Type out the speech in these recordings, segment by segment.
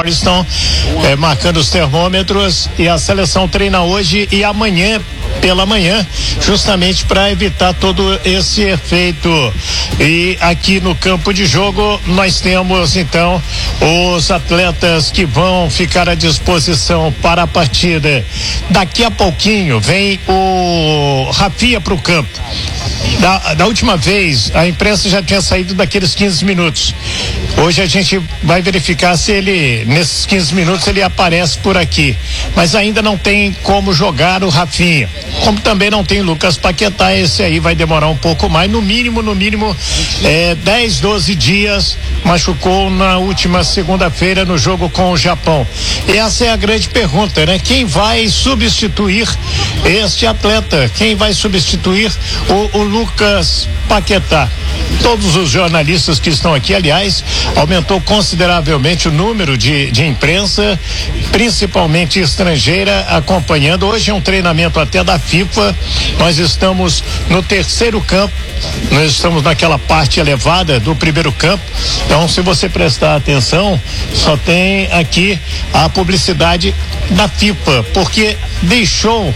Morriston, marcando os termômetros, e a seleção treina hoje e amanhã pela manhã, justamente para evitar todo esse efeito. E aqui no campo de jogo nós temos então os atletas que vão ficar à disposição para a partida. Daqui a pouquinho vem o Rafinha para o campo. Da última vez a imprensa já tinha saído daqueles 15 minutos. Hoje a gente vai verificar se ele, nesses 15 minutos, ele aparece por aqui. Mas ainda não tem como jogar o Rafinha. Como também não tem Lucas Paquetá, esse aí vai demorar um pouco mais, no mínimo 10, 12 dias. Machucou na última segunda-feira no jogo com o Japão. E essa é a grande pergunta, né? Quem vai substituir este atleta? Quem vai substituir o Lucas Paquetá? Todos os jornalistas que estão aqui, aliás, aumentou consideravelmente o número de imprensa, principalmente estrangeira, acompanhando. Hoje é um treinamento até da FIFA. Nós estamos no terceiro campo. Nós estamos naquela parte elevada do primeiro campo. Então, se você prestar atenção, só tem aqui a publicidade da FIFA, porque deixou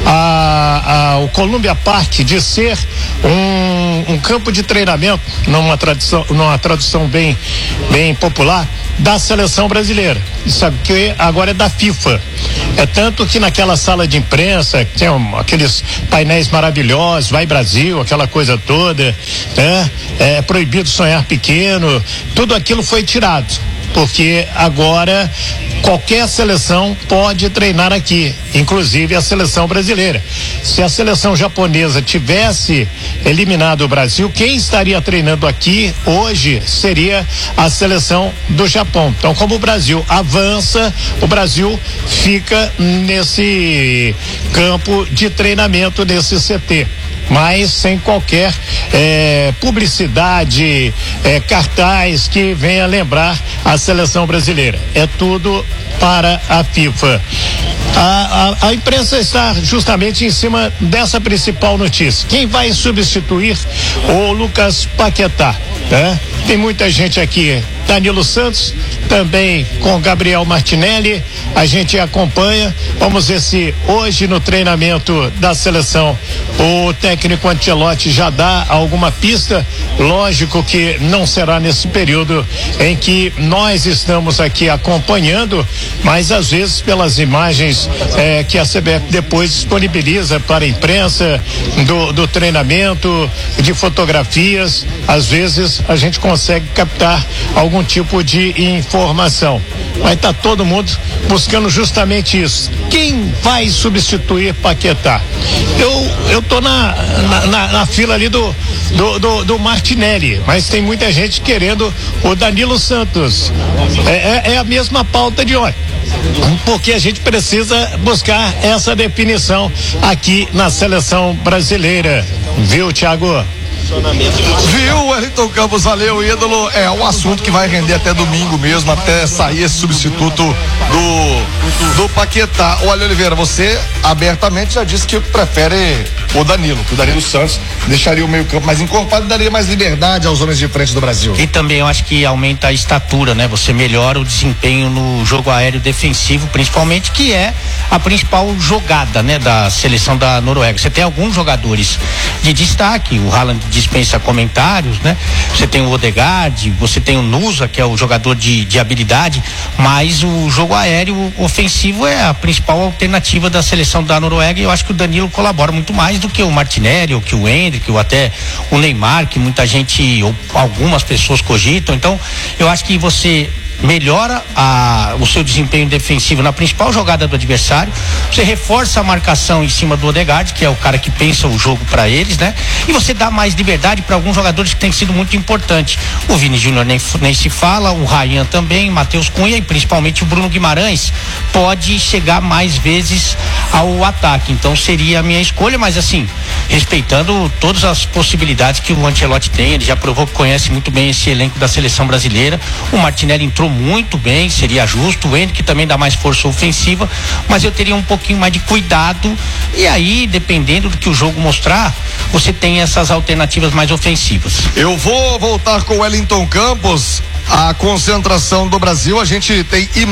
o Columbia Park de ser um campo de treinamento, numa tradução bem popular, da seleção brasileira. Sabe que agora é da FIFA. É tanto que naquela sala de imprensa tem aqueles painéis maravilhosos, vai Brasil, aquela coisa toda, né? É proibido sonhar pequeno, tudo aquilo foi tirado, porque agora qualquer seleção pode treinar aqui, inclusive a seleção brasileira. Se a seleção japonesa tivesse eliminado o Brasil, quem estaria treinando aqui hoje seria a seleção do Japão. Então, como o Brasil avança, o Brasil fica nesse campo de treinamento, nesse CT. Mas sem qualquer publicidade, cartaz que venha lembrar a seleção brasileira. É tudo para a FIFA. A imprensa está justamente em cima dessa principal notícia. Quem vai substituir o Lucas Paquetá, né? Tem muita gente aqui. Danilo Santos, também com Gabriel Martinelli, a gente acompanha. Vamos ver se hoje no treinamento da seleção o técnico Ancelotti já dá alguma pista. Lógico que não será nesse período em que nós estamos aqui acompanhando, mas às vezes pelas imagens que a CBF depois disponibiliza para a imprensa do treinamento, de fotografias, às vezes a gente consegue captar algum tipo de informação. Mas tá todo mundo buscando justamente isso. Quem vai substituir Paquetá? Eu tô na fila ali do Martinelli, mas tem muita gente querendo o Danilo Santos. É a mesma pauta de ontem, porque a gente precisa buscar essa definição aqui na seleção brasileira. Viu, Thiago? Viu, Wellington Campos, valeu, ídolo. É um assunto que vai render até domingo mesmo, até sair esse substituto do Paquetá. Olha, Oliveira, você abertamente já disse que prefere o Danilo, que o Danilo Santos deixaria o meio campo mais encorpado e daria mais liberdade aos homens de frente do Brasil. E também eu acho que aumenta a estatura, né? Você melhora o desempenho no jogo aéreo defensivo, principalmente, que é a principal jogada, né, da seleção da Noruega. Você tem alguns jogadores de destaque, o Haaland dispensa comentários, né? Você tem o Odegaard, você tem o Nusa, que é o jogador de habilidade, mas o jogo aéreo ofensivo é a principal alternativa da seleção da Noruega, e eu acho que o Danilo colabora muito mais do que o Martinelli, ou que o Endrick, ou até o Neymar, que muita gente, ou algumas pessoas cogitam. Então, eu acho que você melhora o seu desempenho defensivo na principal jogada do adversário, você reforça a marcação em cima do Odegaard, que é o cara que pensa o jogo para eles, né? E você dá mais liberdade para alguns jogadores que têm sido muito importantes. O Vini Júnior nem se fala, o Ryan também, Matheus Cunha e principalmente o Bruno Guimarães pode chegar mais vezes ao ataque. Então seria a minha escolha, mas assim, respeitando todas as possibilidades que o Ancelotti tem. Ele já provou que conhece muito bem esse elenco da seleção brasileira. O Martinelli entrou muito bem, seria justo. O Endrick também dá mais força ofensiva, mas eu teria um pouquinho mais de cuidado, e aí, dependendo do que o jogo mostrar, você tem essas alternativas mais ofensivas. Eu vou voltar com o Wellington Campos. A concentração do Brasil, a gente tem